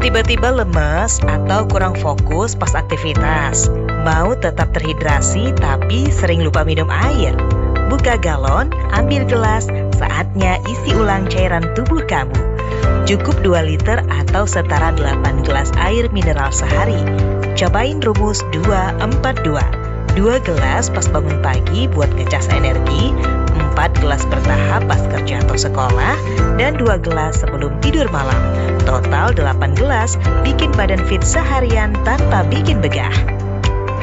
Tiba-tiba lemes atau kurang fokus pas aktivitas. Mau tetap terhidrasi tapi sering lupa minum air. Buka galon, ambil gelas, saatnya isi ulang cairan tubuh kamu. Cukup 2 liter atau setara 8 gelas air mineral sehari. Cobain rumus 2-4-2. 2 gelas pas bangun pagi buat ngecas energi, 4 gelas bertahap pas kerja atau sekolah, dan 2 gelas sebelum tidur malam. Total 8 gelas, bikin badan fit seharian tanpa bikin begah.